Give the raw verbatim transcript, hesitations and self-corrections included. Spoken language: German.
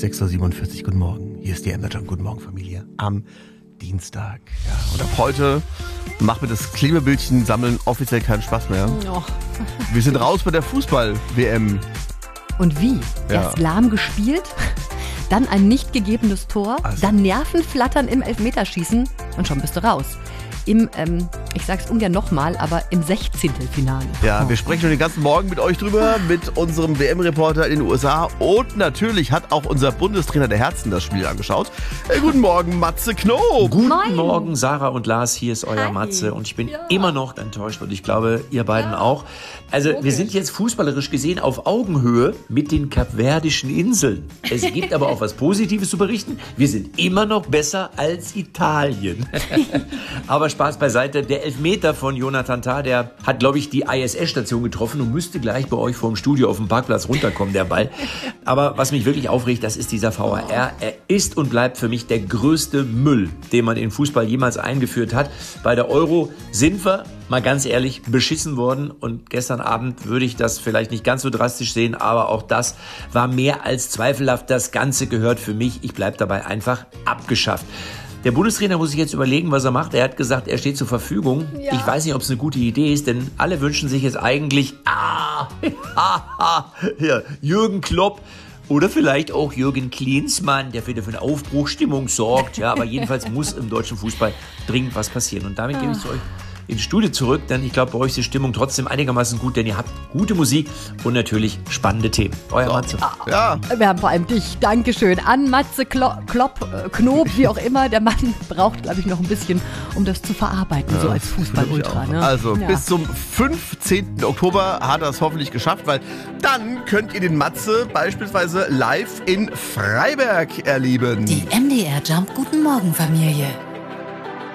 sechs Uhr siebenundvierzig. Guten Morgen. Hier ist die M D Jump. Guten Morgen, Familie. Am Dienstag. Ja, und ab heute macht mir das Klebebildchen sammeln offiziell keinen Spaß mehr. Oh. Wir sind raus bei der Fußball-W M. Und wie? Ja. Erst lahm gespielt, dann ein nicht gegebenes Tor, Also. dann Nervenflattern im Elfmeterschießen und schon bist du raus. Im, ähm, ich sag's ungern nochmal, aber im Sechzehntelfinale. Ja, wir sprechen schon den ganzen Morgen mit euch drüber, mit unserem W M-Reporter in den U S A. Und natürlich hat auch unser Bundestrainer der Herzen das Spiel angeschaut. Äh, guten Morgen, Matze Knob. Guten Moin. Morgen, Sarah und Lars, hier ist euer Hi. Matze und ich bin Ja. immer noch enttäuscht und ich glaube, ihr beiden auch. Also Logisch. wir sind jetzt fußballerisch gesehen auf Augenhöhe mit den Kapverdischen Inseln. Es gibt aber auch was Positives zu berichten. Wir sind immer noch besser als Italien. Aber Spaß beiseite, der Elfmeter von Jonathan Tah, der hat, glaube ich, die I S S-Station getroffen und müsste gleich bei euch vor dem Studio auf dem Parkplatz runterkommen, der Ball. Aber was mich wirklich aufregt, das ist dieser V A R. Er ist und bleibt für mich der größte Müll, den man in Fußball jemals eingeführt hat. Bei der Euro sind wir, mal ganz ehrlich, beschissen worden. Und gestern Abend würde ich das vielleicht nicht ganz so drastisch sehen, aber auch das war mehr als zweifelhaft. Das Ganze gehört für mich, ich bleibe dabei, einfach abgeschafft. Der Bundestrainer muss sich jetzt überlegen, was er macht. Er hat gesagt, er steht zur Verfügung. Ja. Ich weiß nicht, ob es eine gute Idee ist, denn alle wünschen sich jetzt eigentlich ah, ja, Jürgen Klopp oder vielleicht auch Jürgen Klinsmann, der wieder für eine Aufbruchstimmung sorgt. Ja, aber jedenfalls muss im deutschen Fußball dringend was passieren. Und damit gebe ich zu euch ins Studio zurück, denn ich glaube, bei euch ist die Stimmung trotzdem einigermaßen gut, denn ihr habt gute Musik und natürlich spannende Themen. Euer Matze. Ja, Wir haben vor allem dich. Dankeschön. An Matze Klo Klopp, äh, Knob, wie auch immer. Der Mann braucht, glaube ich, noch ein bisschen, um das zu verarbeiten, so als Fußball-Ultra. Ne? also Ja. bis zum fünfzehnten Oktober hat er es hoffentlich geschafft, weil dann könnt ihr den Matze beispielsweise live in Freiberg erleben. Die M D R Jump Guten Morgen Familie.